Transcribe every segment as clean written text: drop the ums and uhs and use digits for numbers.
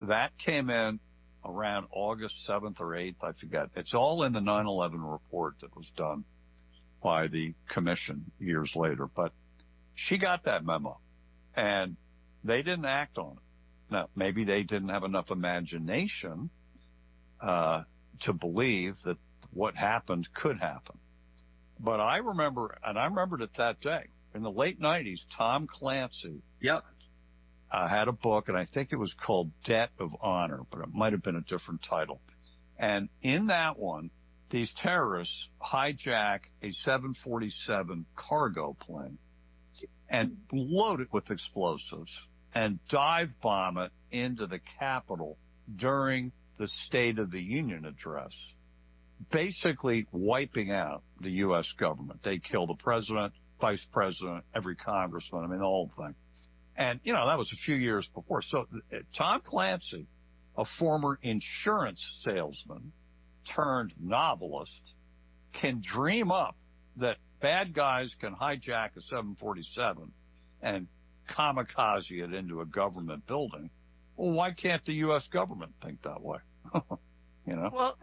That came in around August 7th or 8th. I forget. It's all in the 9/11 report that was done by the commission years later. But she got that memo and they didn't act on it. Now, maybe they didn't have enough imagination, to believe that what happened could happen. But I remember, and I remembered it that day in the late 90s, Tom Clancy. Yep. Had a book, and I think it was called Debt of Honor, but it might have been a different title. And in that one, these terrorists hijack a 747 cargo plane and load it with explosives and dive bomb it into the Capitol during the State of the Union address, basically wiping out the U.S. government. They kill the president, vice president, every congressman, the whole thing. And, that was a few years before. So Tom Clancy, a former insurance salesman turned novelist, can dream up that bad guys can hijack a 747 and kamikaze it into a government building. Well, why can't the U.S. government think that way? Well,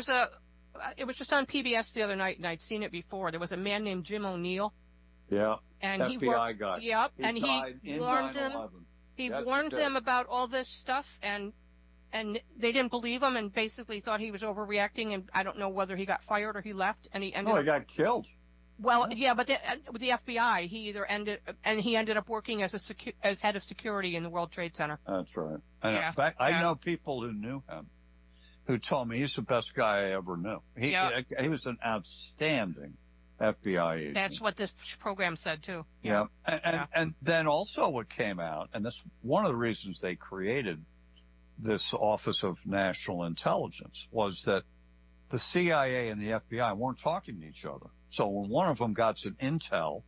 it was just on PBS the other night, and I'd seen it before. There was a man named Jim O'Neill. Yeah. And FBI guy. Yep. And he warned them. He warned them about all this stuff, and they didn't believe him, and basically thought he was overreacting. And I don't know whether he got fired or he left, and he ended. He got killed. Well, yeah, but with the FBI, he ended up working as head of security in the World Trade Center. That's right. And in fact, I know people who knew him, who told me he's the best guy I ever knew. He was an outstanding FBI agent. That's what this program said too. Yeah. And then also what came out, and that's one of the reasons they created this Office of National Intelligence, was that the CIA and the FBI weren't talking to each other. So when one of them got some intel,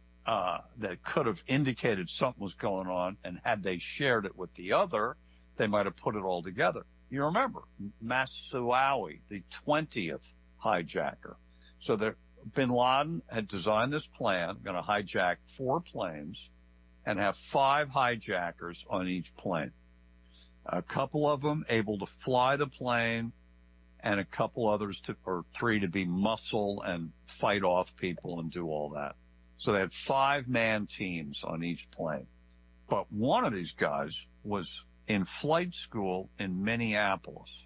that could have indicated something was going on, and had they shared it with the other, they might have put it all together. You remember Massaoui, the 20th hijacker. So Bin Laden had designed this plan, going to hijack 4 planes and have 5 hijackers on each plane. A couple of them able to fly the plane, and a couple others or 3 to be muscle and fight off people and do all that. So they had 5-man teams on each plane. But one of these guys was in flight school in Minneapolis,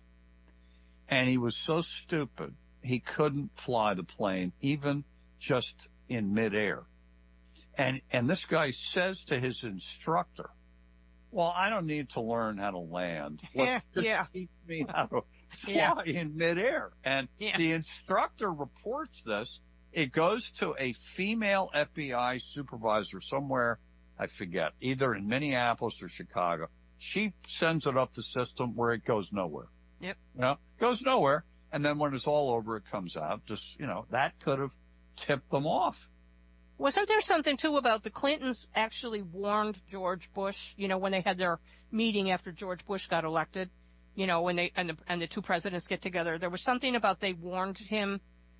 and he was so stupid he couldn't fly the plane even just in midair. And this guy says to his instructor, well, I don't need to learn how to land. Let's just teach me how to fly in midair. And the instructor reports this. It goes to a female FBI supervisor somewhere, I forget, either in Minneapolis or Chicago. She sends it up the system where it goes nowhere. Yep. Goes nowhere. And then when it's all over, it comes out. Just, that could have tipped them off. Wasn't there something too about the Clintons actually warned George Bush, when they had their meeting after George Bush got elected, when they, and the 2 presidents get together, there was something about they warned him,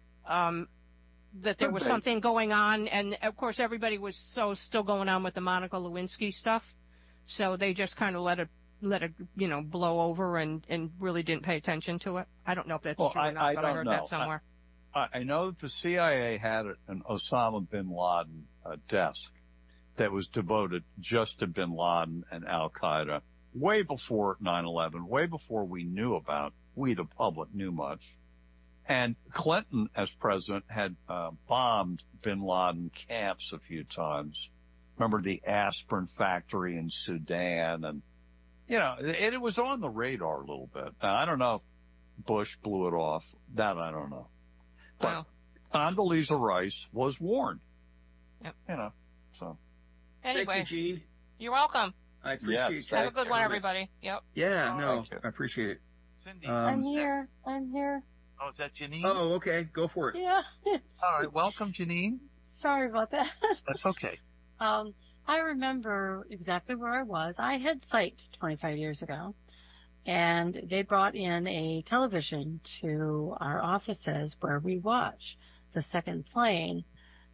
that there was something going on. And of course, everybody was still going on with the Monica Lewinsky stuff. So they just kind of let it, blow over and really didn't pay attention to it. I don't know if that's true or not, but I heard that somewhere. I know that the CIA had an Osama bin Laden desk that was devoted just to bin Laden and Al-Qaeda way before 9/11, way before we, the public, knew much. And Clinton, as president, had bombed bin Laden camps a few times. Remember the aspirin factory in Sudan? And, it was on the radar a little bit. Now, I don't know if Bush blew it off. That I don't know. But Condoleezza Rice was warned. Yep. So. Anyway. Thank you, Gene. You're welcome. I appreciate you. Have a good one, everybody. Yep. Yeah, I appreciate it. Cindy. I'm here. Oh, is that Janine? Oh, okay. Go for it. Yeah. All right. Welcome, Janine. Sorry about that. That's okay. I remember exactly where I was. I had Sight 25 years ago, and they brought in a television to our offices where we watch the second plane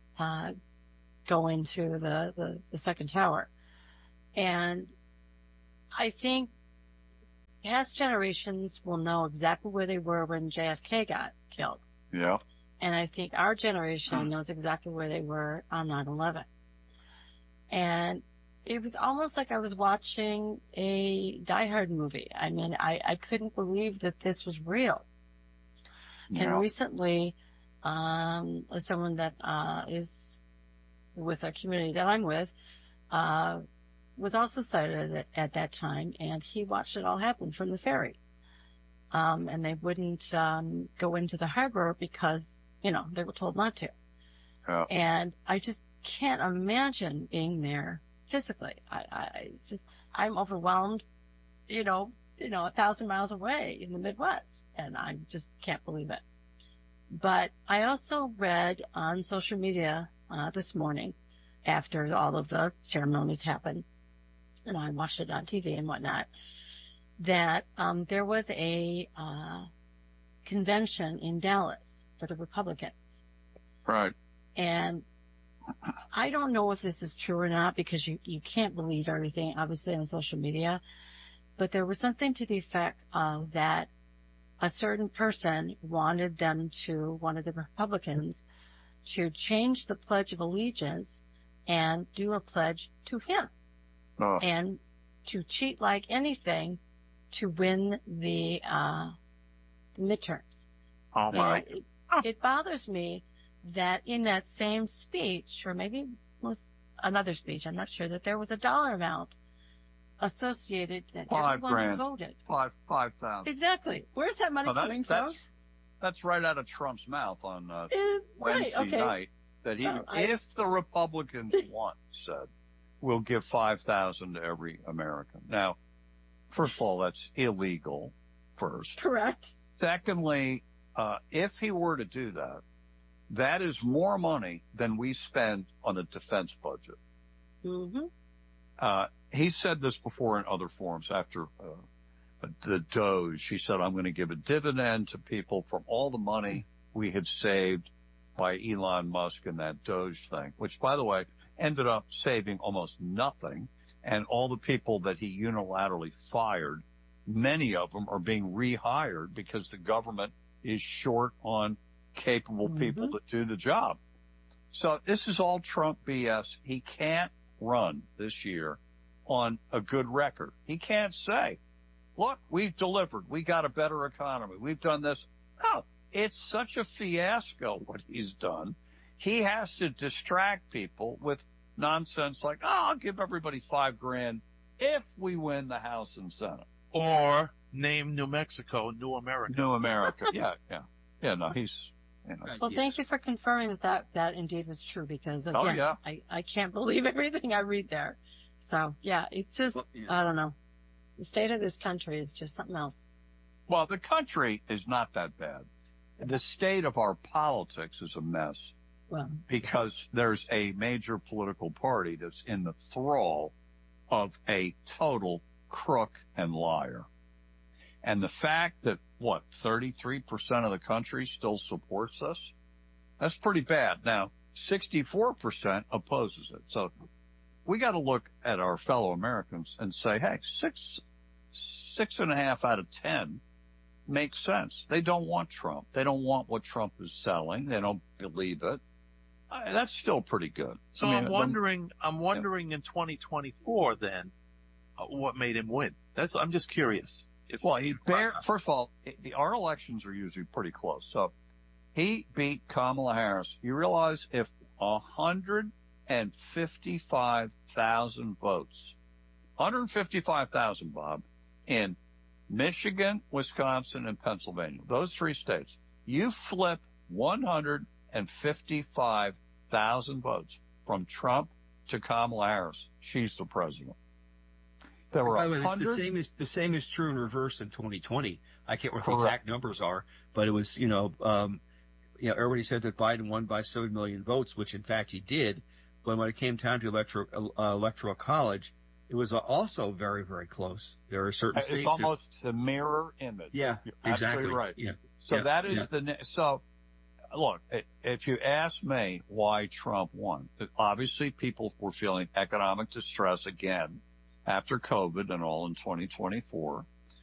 go into the second tower. And I think past generations will know exactly where they were when JFK got killed. Yeah. And I think our generation knows exactly where they were on 9/11. And it was almost like I was watching a Die Hard movie. I mean, I couldn't believe that this was real. Yeah. And recently, someone that is with a community that I'm with, was also sighted at that time, and he watched it all happen from the ferry. And they wouldn't go into the harbor because, you know, they were told not to. Yeah. And I just can't imagine being there physically. It's just, I'm overwhelmed, you know, 1,000 miles away in the Midwest, and I just can't believe it. But I also read on social media this morning, after all of the ceremonies happened, and I watched it on TV and whatnot, that there was a convention in Dallas for the Republicans. Right. And I don't know if this is true or not, because you can't believe everything, obviously, on social media. But there was something to the effect of that a certain person wanted one of the Republicans, to change the Pledge of Allegiance and do a pledge to him. And to cheat like anything to win the midterms. Oh my! It bothers me that in that same speech, or maybe it was another speech, I'm not sure, that there was a dollar amount associated that everyone voted. $5,000. Exactly. Where's that money coming from? That's right out of Trump's mouth on Wednesday night. That if the Republicans won, he said, we'll give $5,000 to every American. Now, first of all, that's illegal. First, correct. Secondly, if he were to do that, that is more money than we spend on the defense budget. Mm-hmm. He said this before in other forums after the Doge. He said, I'm going to give a dividend to people from all the money we had saved by Elon Musk and that Doge thing, which, by the way, ended up saving almost nothing. And all the people that he unilaterally fired, many of them are being rehired because the government is short on capable people to do the job. So this is all Trump BS. He can't run this year on a good record. He can't say, look, we've delivered. We got a better economy. We've done this. No, it's such a fiasco what he's done. He has to distract people with nonsense like, I'll give everybody $5,000 if we win the House and Senate. Or name New Mexico New America. New America. Yeah. No, he's, Well, thank you for confirming that indeed was true, because again, I can't believe everything I read there. So yeah, it's just, I don't know. The state of this country is just something else. Well, the country is not that bad. The state of our politics is a mess. Well, because there's a major political party that's in the thrall of a total crook and liar. And the fact that, 33% of the country still supports us? That's pretty bad. Now, 64% opposes it. So we got to look at our fellow Americans and say, hey, 6.5 out of 10 makes sense. They don't want Trump. They don't want what Trump is selling. They don't believe it. That's still pretty good. So I'm wondering in 2024 then, what made him win? I'm just curious. First of all, our elections are usually pretty close. So he beat Kamala Harris. You realize if 155,000 votes, 155,000, Bob, in Michigan, Wisconsin, and Pennsylvania, those three states, you flip 155,000 votes from Trump to Kamala Harris. She's the president. There were 100. The same is true in reverse in 2020. I can't remember what the exact numbers are, but it was, everybody said that Biden won by 7 million votes, which in fact he did. But when it came time to electoral college, it was also very, very close. There are certain states. It's almost a mirror image. Yeah, You're exactly. Absolutely right. Yeah. So that is so look, if you ask me why Trump won, obviously people were feeling economic distress again after COVID and all in 2024.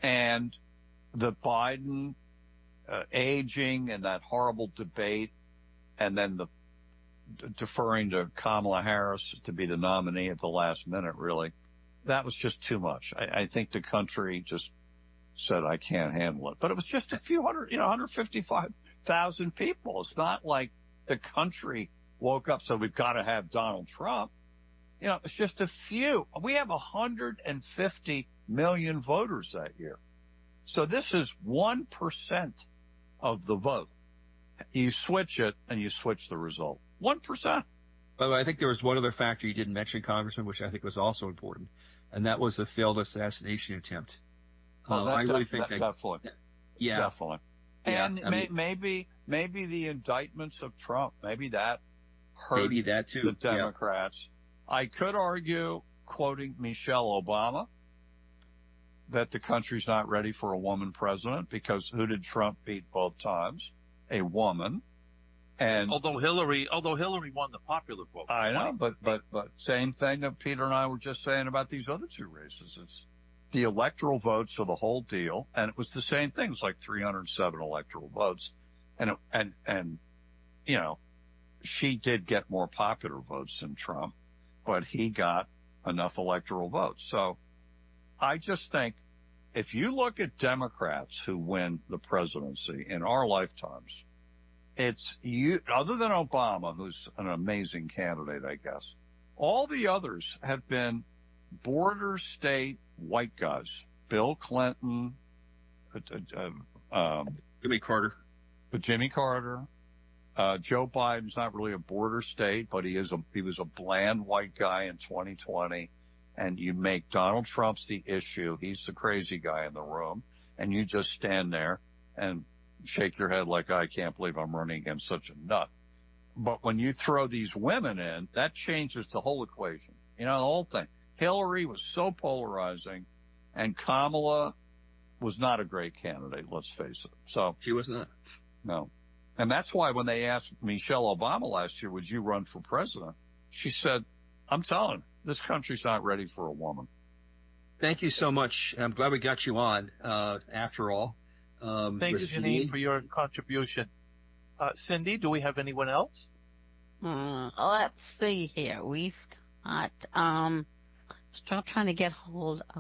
And the Biden aging and that horrible debate, and then the deferring to Kamala Harris to be the nominee at the last minute, really, that was just too much. I think the country just said, I can't handle it. But it was just a few hundred, 155,000 people. It's not like the country woke up, so we've got to have Donald Trump. It's just a few. We have 150 million voters that year. So this is 1% of the vote. You switch it and you switch the result. 1%. By the way, I think there was one other factor you didn't mention, Congressman, which I think was also important, and that was the failed assassination attempt. I really think that definitely. Yeah. Definitely. Yeah, And maybe the indictments of Trump, maybe that hurt maybe that too. the Democrats. Yeah. I could argue, quoting Michelle Obama, that the country's not ready for a woman president, because who did Trump beat both times? A woman. And although Hillary won the popular vote. I know, but same thing that Peter and I were just saying about these other two races. It's the electoral votes are the whole deal. And it was the same thing. It was like 307 electoral votes. And she did get more popular votes than Trump, but he got enough electoral votes. So I just think if you look at Democrats who win the presidency in our lifetimes, it's you, other than Obama, who's an amazing candidate, I guess. All the others have been border state white guys. Bill Clinton, Jimmy Carter. Joe Biden's not really a border state, but he was a bland white guy in 2020. And you make Donald Trump's the issue. He's the crazy guy in the room. And you just stand there and shake your head like, I can't believe I'm running against such a nut. But when you throw these women in, that changes the whole equation. The whole thing. Hillary was so polarizing, and Kamala was not a great candidate, let's face it. So she was not. No. And that's why when they asked Michelle Obama last year, would you run for president? She said, I'm telling you, this country's not ready for a woman. Thank you so much. I'm glad we got you on, after all. Thanks, Janine, for your contribution. Cindy, do we have anyone else? Let's see here. We've got, still trying to get hold of